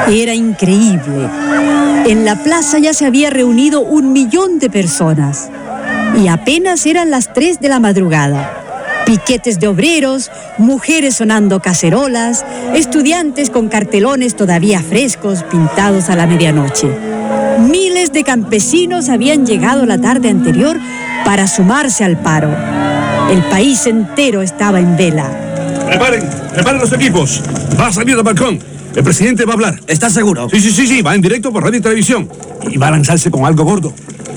Era increíble. En la plaza ya se había reunido 1 millón de personas. Y apenas eran las 3 de la madrugada. Piquetes de obreros, mujeres sonando cacerolas, estudiantes con cartelones todavía frescos pintados a la medianoche. Miles de campesinos habían llegado la tarde anterior para sumarse al paro. El país entero estaba en vela. Preparen los equipos. Va a salir del balcón. El presidente va a hablar. ¿Estás seguro? Sí. Va en directo por radio y televisión. Y va a lanzarse con algo gordo.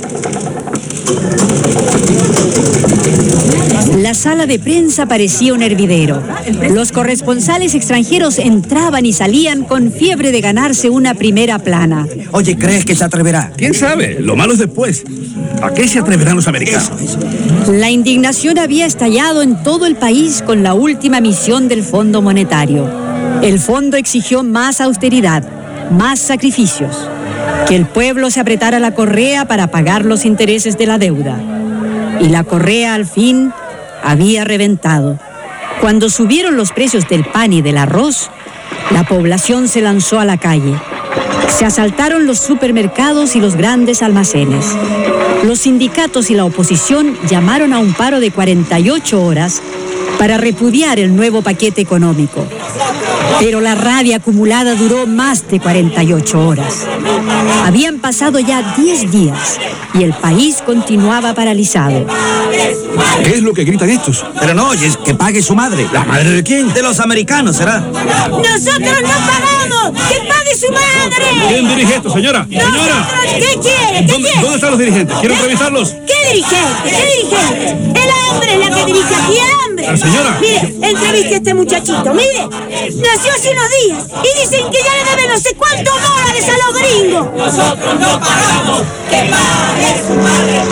La sala de prensa parecía un hervidero. Los corresponsales extranjeros entraban y salían con fiebre de ganarse una primera plana. Oye, ¿crees que se atreverá? ¿Quién sabe? Lo malo es después. ¿A qué se atreverán los americanos? Eso. La indignación había estallado en todo el país con la última misión del Fondo Monetario. El fondo exigió más austeridad, más sacrificios, que el pueblo se apretara la correa para pagar los intereses de la deuda. Y la correa al fin había reventado. Cuando subieron los precios del pan y del arroz, la población se lanzó a la calle. Se asaltaron los supermercados y los grandes almacenes. Los sindicatos y la oposición llamaron a un paro de 48 horas para repudiar el nuevo paquete económico. Pero la rabia acumulada duró más de 48 horas. Habían pasado ya 10 días y el país continuaba paralizado. ¿Qué es lo que gritan estos? Pero no oyes, que pague su madre. ¿La madre de quién? De los americanos, ¿será? ¡Nosotros no pagamos! ¡Que pague su madre! ¿Quién dirige esto, señora? ¡Señora! ¿Qué quiere? ¿Dónde están los dirigentes? ¿Quiero entrevistarlos? ¿Qué dirigente? El hambre es la que dirige aquí, el hambre. Pero, señora. Mire, entreviste a este muchachito, mire. Nació hace unos días y dicen que ya le debe no sé cuántos dólares a los gringos. Nosotros no pagamos, que pague su madre.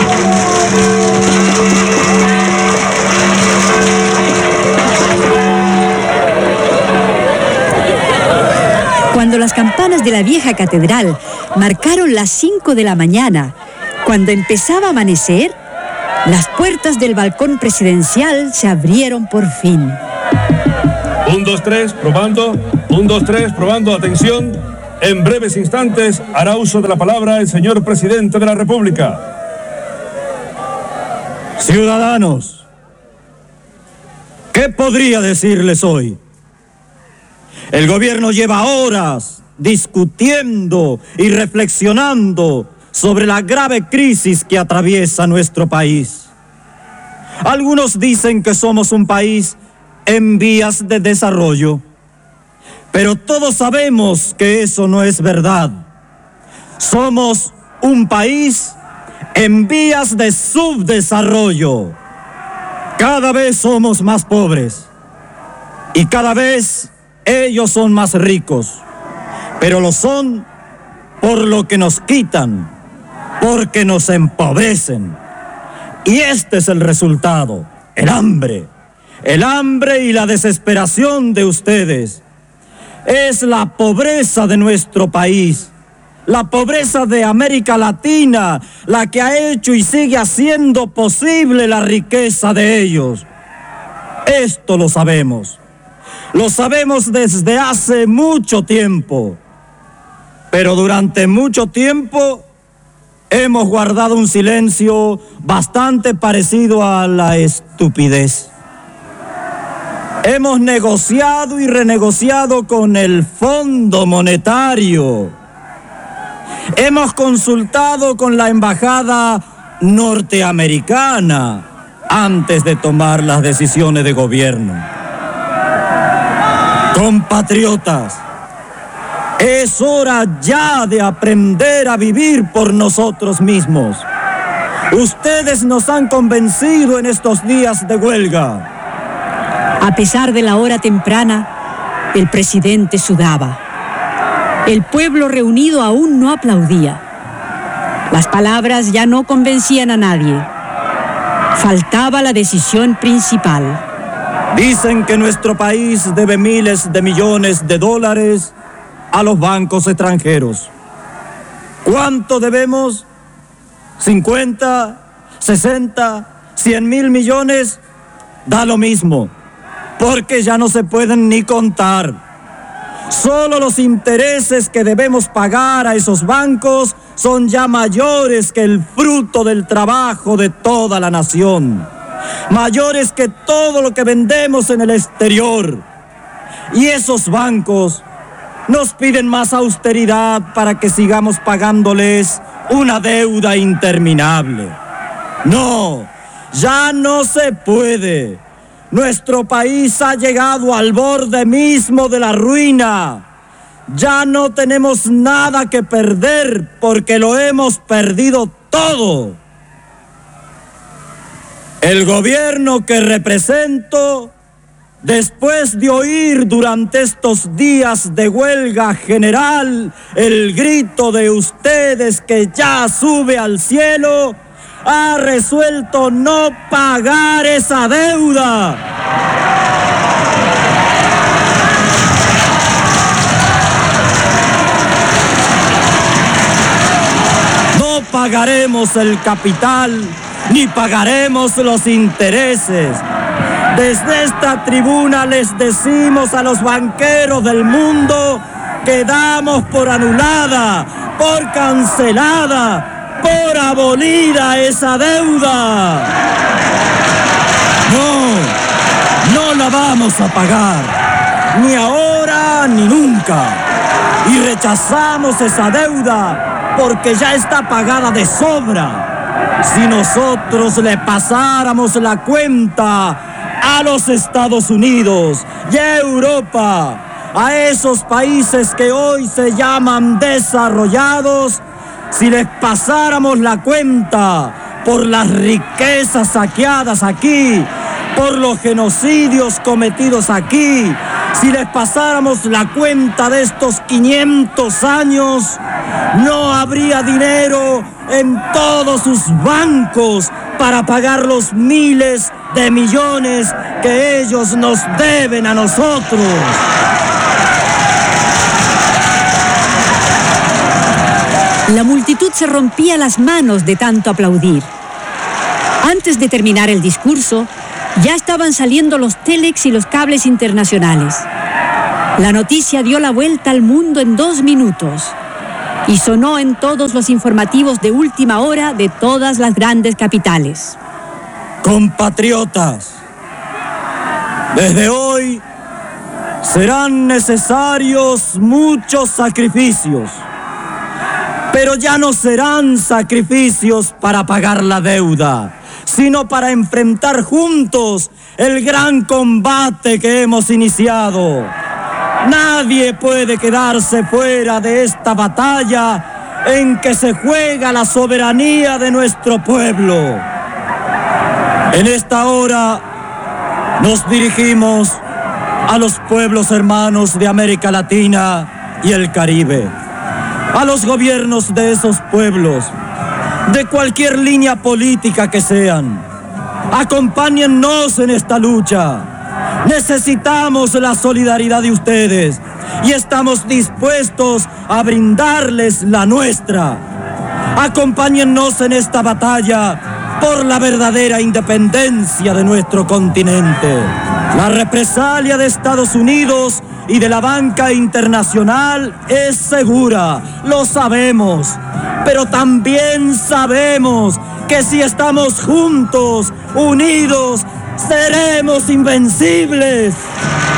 Cuando las campanas de la vieja catedral marcaron las 5 de la mañana, cuando empezaba a amanecer, las puertas del balcón presidencial se abrieron por fin. 1, 2, 3, probando. 1, 2, 3, probando. Atención. En breves instantes hará uso de la palabra el señor presidente de la República. Ciudadanos, ¿qué podría decirles hoy? El gobierno lleva horas discutiendo y reflexionando sobre la grave crisis que atraviesa nuestro país. Algunos dicen que somos un país en vías de desarrollo, pero todos sabemos que eso no es verdad. Somos un país en vías de subdesarrollo. Cada vez somos más pobres y cada vez ellos son más ricos, pero lo son por lo que nos quitan, porque nos empobrecen. Y este es el resultado, el hambre y la desesperación de ustedes. Es la pobreza de nuestro país, la pobreza de América Latina, la que ha hecho y sigue haciendo posible la riqueza de ellos. Esto lo sabemos desde hace mucho tiempo, pero durante mucho tiempo hemos guardado un silencio bastante parecido a la estupidez. Hemos negociado y renegociado con el Fondo Monetario. Hemos consultado con la embajada norteamericana antes de tomar las decisiones de gobierno. Compatriotas, es hora ya de aprender a vivir por nosotros mismos. Ustedes nos han convencido en estos días de huelga. A pesar de la hora temprana, el presidente sudaba. El pueblo reunido aún no aplaudía. Las palabras ya no convencían a nadie. Faltaba la decisión principal. Dicen que nuestro país debe miles de millones de dólares a los bancos extranjeros. ¿Cuánto debemos? ¿50, 60, 100 mil millones? Da lo mismo, porque ya no se pueden ni contar. Solo los intereses que debemos pagar a esos bancos son ya mayores que el fruto del trabajo de toda la nación, mayores que todo lo que vendemos en el exterior. Y esos bancos nos piden más austeridad para que sigamos pagándoles una deuda interminable. No, ya no se puede. Nuestro país ha llegado al borde mismo de la ruina. Ya no tenemos nada que perder porque lo hemos perdido todo. El gobierno que represento, después de oír durante estos días de huelga general el grito de ustedes que ya sube al cielo, ha resuelto no pagar esa deuda. No pagaremos el capital, ni pagaremos los intereses. Desde esta tribuna les decimos a los banqueros del mundo que damos por anulada, por cancelada, por abolida esa deuda. No la vamos a pagar, ni ahora ni nunca. Y rechazamos esa deuda porque ya está pagada de sobra. Si nosotros le pasáramos la cuenta a los Estados Unidos y a Europa, a esos países que hoy se llaman desarrollados, si les pasáramos la cuenta por las riquezas saqueadas aquí, por los genocidios cometidos aquí, si les pasáramos la cuenta de estos 500 años, no habría dinero en todos sus bancos para pagar los miles de millones que ellos nos deben a nosotros. La multitud se rompía las manos de tanto aplaudir. Antes de terminar el discurso, ya estaban saliendo los télex y los cables internacionales. La noticia dio la vuelta al mundo en 2 minutos y sonó en todos los informativos de última hora de todas las grandes capitales. Compatriotas, desde hoy serán necesarios muchos sacrificios, pero ya no serán sacrificios para pagar la deuda, sino para enfrentar juntos el gran combate que hemos iniciado. Nadie puede quedarse fuera de esta batalla en que se juega la soberanía de nuestro pueblo. En esta hora nos dirigimos a los pueblos hermanos de América Latina y el Caribe, a los gobiernos de esos pueblos, de cualquier línea política que sean. Acompáñennos en esta lucha. Necesitamos la solidaridad de ustedes y estamos dispuestos a brindarles la nuestra. Acompáñennos en esta batalla por la verdadera independencia de nuestro continente. La represalia de Estados Unidos y de la banca internacional es segura, lo sabemos, pero también sabemos que si estamos juntos, unidos, seremos invencibles.